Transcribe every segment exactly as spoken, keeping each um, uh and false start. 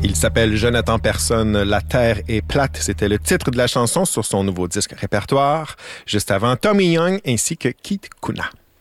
Il s'appelle Jonathan Personne, La Terre est plate. C'était le titre de la chanson sur son nouveau disque répertoire. Juste avant, Tommy Young ainsi que Keith Kuna.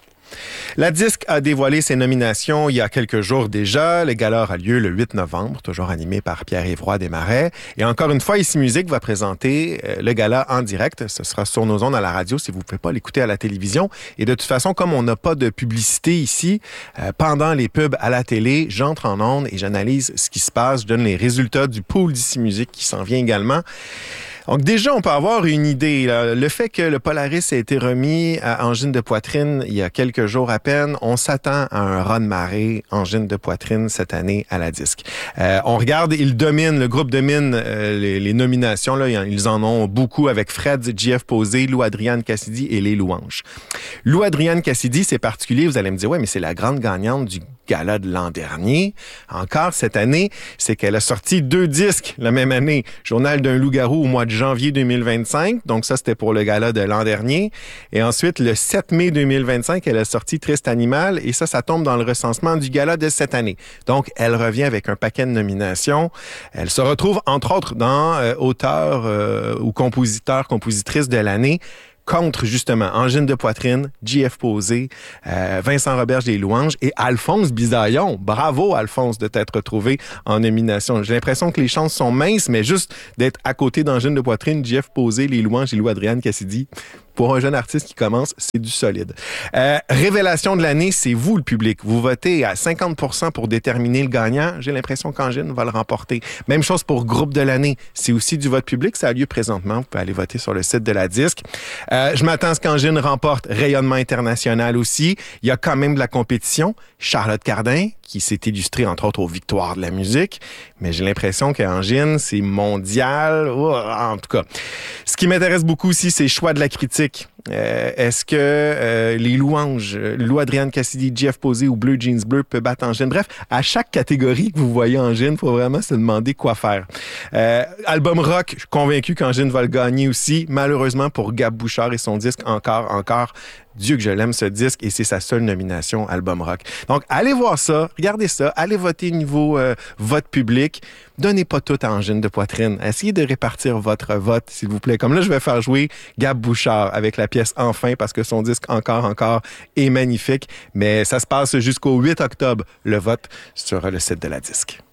La Disque a dévoilé ses nominations il y a quelques jours déjà. Le gala aura lieu le huit novembre, toujours animé par Pierre-Yves Roy Desmarais. Et encore une fois, Ici Musique va présenter le gala en direct. Ce sera sur nos ondes à la radio si vous ne pouvez pas l'écouter à la télévision. Et de toute façon, comme on n'a pas de publicité ici, euh, pendant les pubs à la télé, j'entre en ondes et j'analyse ce qui se passe. Je donne les résultats du pool d'Ici Musique qui s'en vient également. Donc déjà, on peut avoir une idée. Là. Le fait que le Polaris a été remis à angine de poitrine il y a quelques jours à peine, on s'attend à un raz-de-marée angine de poitrine cette année à la Disque. Euh, on regarde, ils dominent, le groupe domine euh, les, les nominations. Là, ils en ont beaucoup avec Fred, J F Posé, Lou Adrienne Cassidy et Les Louanges. Lou Adrienne Cassidy, c'est particulier. Vous allez me dire, ouais, mais c'est la grande gagnante du gala de l'an dernier. Encore cette année, c'est qu'elle a sorti deux disques la même année. Journal d'un loup-garou au mois de janvier deux mille vingt-cinq. Donc ça, c'était pour le gala de l'an dernier. Et ensuite, le sept mai deux mille vingt-cinq, elle a sorti Triste Animal. Et ça, ça tombe dans le recensement du gala de cette année. Donc, elle revient avec un paquet de nominations. Elle se retrouve, entre autres, dans euh, auteur euh, ou compositeur, compositrice de l'année, contre, justement, Angine de poitrine, J F Posé, euh, Vincent Roberge des Louanges et Alphonse Bisaillon. Bravo, Alphonse, de t'être retrouvé en nomination. J'ai l'impression que les chances sont minces, mais juste d'être à côté d'Angine de poitrine, J F Posé, Les Louanges et Lou Adrienne Cassidy, pour un jeune artiste qui commence, c'est du solide. Euh, révélation de l'année, c'est vous, le public. Vous votez à cinquante pour cent pour déterminer le gagnant. J'ai l'impression qu'Angine va le remporter. Même chose pour groupe de l'année. C'est aussi du vote public. Ça a lieu présentement. Vous pouvez aller voter sur le site de la Disque. Euh, je m'attends à ce qu'Angine remporte rayonnement international aussi. Il y a quand même de la compétition. Charlotte Cardin, qui s'est illustrée, entre autres, aux victoires de la musique. Mais j'ai l'impression qu'Angine, c'est mondial. Oh, en tout cas, ce qui m'intéresse beaucoup aussi, c'est le choix de la critique. Euh, est-ce que euh, les Louanges, Lou Adrienne Cassidy, J F Posé ou Bleu Jeans Bleu peut battre Angine? Bref, à chaque catégorie que vous voyez Angine, il faut vraiment se demander quoi faire. Euh, album rock, je suis convaincu qu'Angine va le gagner aussi. Malheureusement pour Gab Bouchard et son disque Encore, Encore. Dieu que je l'aime, ce disque, et c'est sa seule nomination album rock. Donc, allez voir ça, regardez ça, allez voter niveau euh, vote public. Donnez pas tout à Angine de poitrine. Essayez de répartir votre vote, s'il vous plaît. Comme là, je vais faire jouer Gab Bouchard avec la pièce Enfin, parce que son disque Encore, Encore est magnifique. Mais ça se passe jusqu'au huit octobre, le vote sur le site de la Disque.